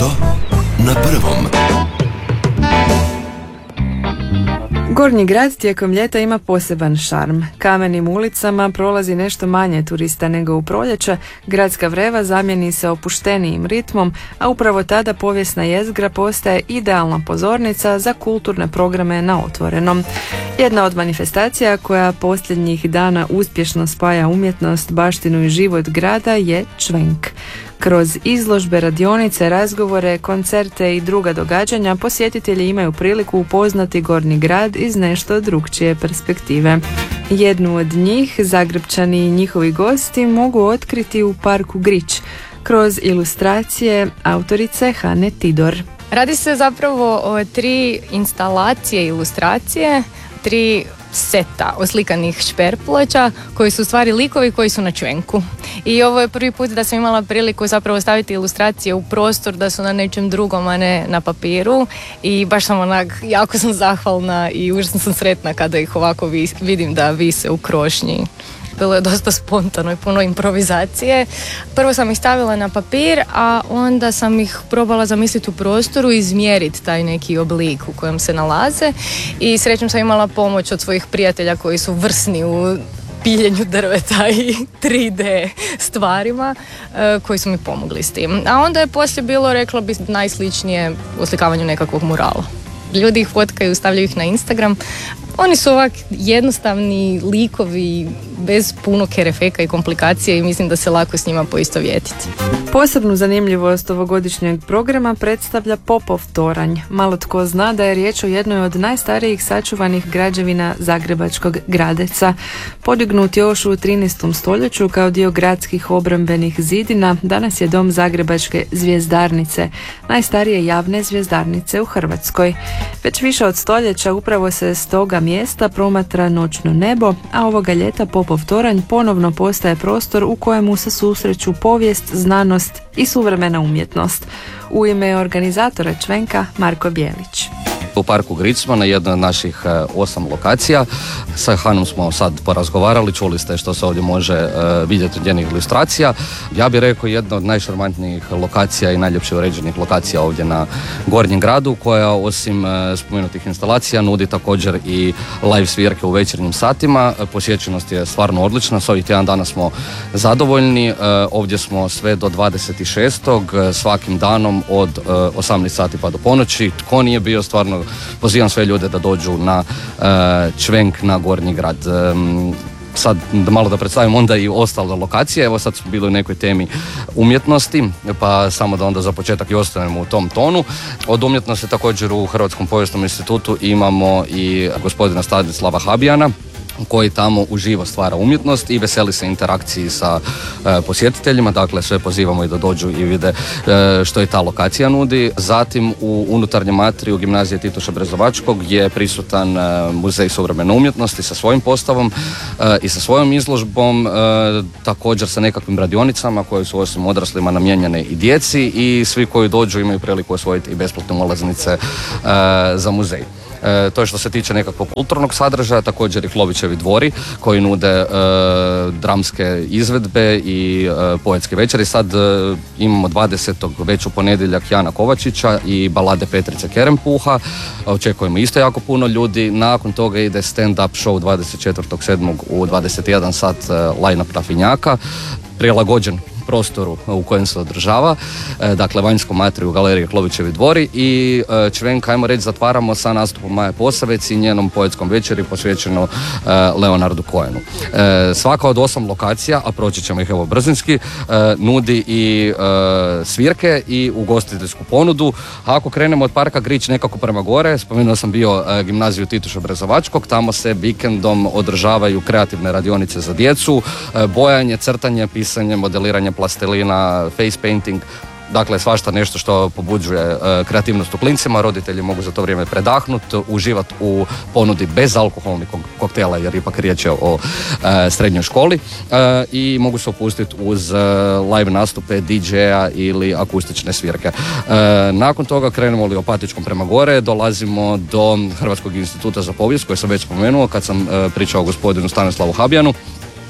Ljeto na prvom. Gornji grad tijekom ljeta ima poseban šarm. Kamenim ulicama prolazi nešto manje turista nego u proljeće, gradska vreva zamijeni se opuštenijim ritmom, a upravo tada povijesna jezgra postaje idealna pozornica za kulturne programe na otvorenom. Jedna od manifestacija koja posljednjih dana uspješno spaja umjetnost, baštinu i život grada je Čvenk. Kroz izložbe, radionice, razgovore, koncerte i druga događanja posjetitelji imaju priliku upoznati Gornji grad iz nešto drukčije perspektive. Jednu od njih Zagrepčani i njihovi gosti mogu otkriti u parku Grič kroz ilustracije autorice Hane Tidor. Radi se zapravo o 3 instalacije ilustracije, 3 seta oslikanih šperploča koji su u stvari likovi koji su na Čvenku. I ovo je prvi put da sam imala priliku zapravo staviti ilustracije u prostor, da su na nečem drugom, a ne na papiru. I baš sam jako sam zahvalna i užasno sam sretna kada ih ovako vidim da vise u krošnji. Bilo je dosta spontano i puno improvizacije. Prvo sam ih stavila na papir, a onda sam ih probala zamisliti u prostoru i izmjeriti taj neki oblik u kojem se nalaze. I srećom sam imala pomoć od svojih prijatelja koji su vrsni u piljenju drveta i 3D stvarima koji su mi pomogli s tim. A onda je poslije bilo, rekla bi, najsličnije oslikavanju nekakvog murala. Ljudi ih fotkaju, stavljaju ih na Instagram. Oni su ovak jednostavni likovi bez puno kerefeka i komplikacije i mislim da se lako s njima poistovjetiti. Posebnu zanimljivost ovogodišnjeg programa predstavlja Popov toranj. Malo tko zna da je riječ o jednoj od najstarijih sačuvanih građevina Zagrebačkog Gradeca. Podignut još u 13. stoljeću kao dio gradskih obrambenih zidina, danas je dom Zagrebačke zvjezdarnice, najstarije javne zvjezdarnice u Hrvatskoj. Već više od stoljeća upravo se s toga mjesta promatra noćno nebo, a ovoga ljeta Popov toranj ponovno postaje prostor u kojemu se susreću povijest, znanost i suvremena umjetnost. U ime organizatora Čvenka Marko Bijelić. U parku Gricma na jednoj od naših 8 lokacija. Sa Hanom smo sad porazgovarali, čuli ste što se ovdje može vidjeti od njenih ilustracija. Ja bih rekao jedna od najšarmantnijih lokacija i najljepše uređenih lokacija ovdje na Gornjem gradu, koja osim spomenutih instalacija nudi također i live svirke u večernjim satima. Posjećenost je stvarno odlična, s ovih tjedan dana smo zadovoljni. Ovdje smo sve do 26. svakim danom od 18 sati pa do ponoći. Tko nije bio, stvarno pozivam sve ljude da dođu na Čvenk na Gornji grad. Sad malo da predstavim onda i ostale lokacije. Evo sad smo bili u nekoj temi umjetnosti, pa samo da onda za početak i ostanemo u tom tonu. Od umjetnosti također u Hrvatskom povijesnom institutu imamo i gospodina Stanislava Habijana, koji tamo uživo stvara umjetnost i veseli se interakciji sa posjetiteljima, dakle sve pozivamo i da dođu i vide što i ta lokacija nudi. Zatim u unutarnjem atriju Gimnazije Tituša Brezovačkog je prisutan muzej suvremene umjetnosti sa svojim postavom i sa svojom izložbom, također sa nekakvim radionicama koje su osim odraslima namijenjene i djeci, i svi koji dođu imaju priliku osvojiti i besplatne ulaznice za muzej. To je što se tiče nekakvog kulturnog sadržaja, također i Klovićevi dvori koji nude dramske izvedbe i poetske večeri. Sad imamo 20. već u ponedjeljak Jana Kovačića i balade Petrice Kerempuha. Očekujemo isto jako puno ljudi. Nakon toga ide stand-up show 24.7. u 21 sat line-up Rafinjaka, prilagođen prostoru u kojem se održava, dakle vanjskom atriju galerije Klovićevi dvori, i Čvenk, ajmo reći, zatvaramo sa nastupom Maje Posavec i njenom poetskom večeri posvećeno Leonardu Cohenu. Svaka od 8 lokacija, a proći ćemo ih evo brzinski, nudi i svirke i ugostiteljsku ponudu. Ako krenemo od parka Grič nekako prema gore, spomenuo sam bio Gimnaziju Tituša Brezovačkog, tamo se vikendom održavaju kreativne radionice za djecu, bojanje, crtanje, pisanje, modeliranje plastelina, face painting, dakle svašta nešto što pobuđuje kreativnost u klincima. Roditelji mogu za to vrijeme predahnuti, uživati u ponudi bez alkoholnih koktela, jer ipak riječ je o srednjoj školi, i mogu se opustiti uz live nastupe DJ-a ili akustične svirke. Nakon toga krenemo li Opatičkom prema gore, dolazimo do Hrvatskog instituta za povijest koji sam već spomenuo kad sam pričao o gospodinu Stanislavu Habijanu.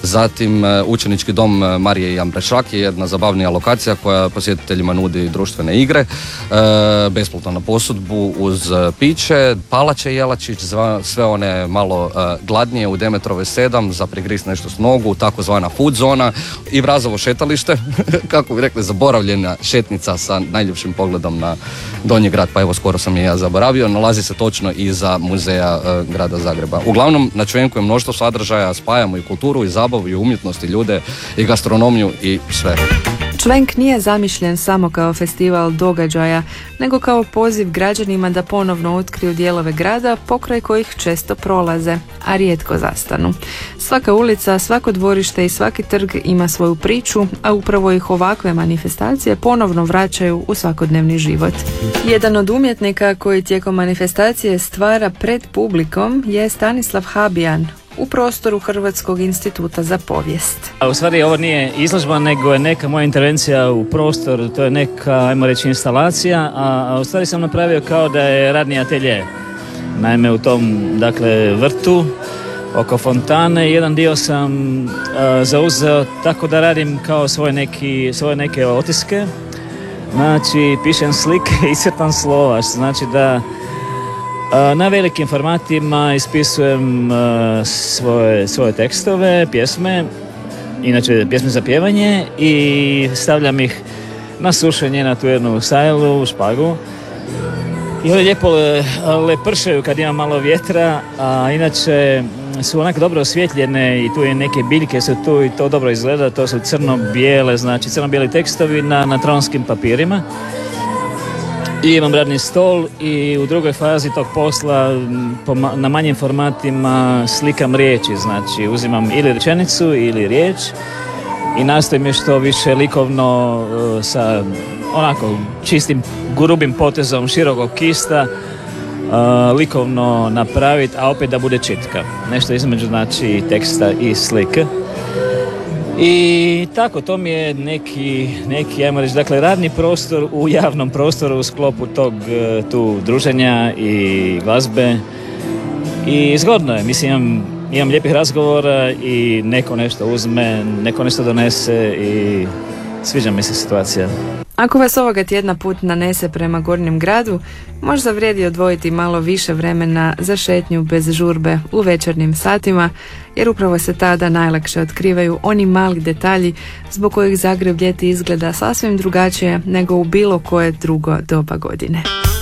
Zatim učenički dom Marije Jambrešak je jedna zabavnija lokacija koja posjetiteljima nudi društvene igre, besplatno na posudbu uz piće, palače Jelačić, sve one malo gladnije u Demetrove 7 za prigris nešto s nogu, takozvana food zona i Vrazovo šetalište, kako bi rekli, zaboravljena šetnica sa najljepšim pogledom na Donji grad, pa evo skoro sam je ja zaboravio, nalazi se točno iza muzeja grada Zagreba. Uglavnom, na Čvenku je mnoštvo sadržaja, spajamo i kulturu i zabavu i umjetnost i ljude i gastronomiju i sve. Čvenk nije zamišljen samo kao festival događaja, nego kao poziv građanima da ponovno otkriju dijelove grada pokraj kojih često prolaze, a rijetko zastanu. Svaka ulica, svako dvorište i svaki trg ima svoju priču, a upravo ih ovakve manifestacije ponovno vraćaju u svakodnevni život. Jedan od umjetnika koji tijekom manifestacije stvara pred publikom je Stanislav Habijan u prostoru Hrvatskog instituta za povijest. U stvari ovo nije izložba, nego je neka moja intervencija u prostor, to je neka, ajmo reći, instalacija, a u stvari sam napravio kao da je radni atelje. Naime, u tom, dakle, vrtu oko fontane, jedan dio sam zauzeo tako da radim kao svoje neke otiske. Znači, pišem slike i crtam slova, što znači da na velikim formatima ispisujem svoje tekstove, pjesme, inače pjesme za pjevanje, i stavljam ih na sušenje na tu jednu sajlu, špagu. I ovdje lijepo lepršaju kad ima malo vjetra, a inače su onako dobro osvjetljene i tu je neke biljke su tu i to dobro izgleda, to su crno-bijele, znači crno-bijeli tekstovi na tronskim papirima. I imam radni stol i u drugoj fazi tog posla na manjim formatima slikam riječi, znači uzimam ili rečenicu ili riječ i nastojim je što više likovno sa onako čistim grubim potezom širokog kista likovno napraviti, a opet da bude čitka. Nešto između znači teksta i slike. I tako, to mi je neki, ajmo reći, dakle, radni prostor u javnom prostoru u sklopu tog tu druženja i glazbe. I zgodno je, mislim, imam lijepih razgovora i neko nešto uzme, neko nešto donese i sviđa mi se situacija. Ako vas ovoga tjedna put nanese prema Gornjem gradu, možda vrijedi odvojiti malo više vremena za šetnju bez žurbe u večernjim satima, jer upravo se tada najlakše otkrivaju oni mali detalji zbog kojih Zagreb ljeti izgleda sasvim drugačije nego u bilo koje drugo doba godine.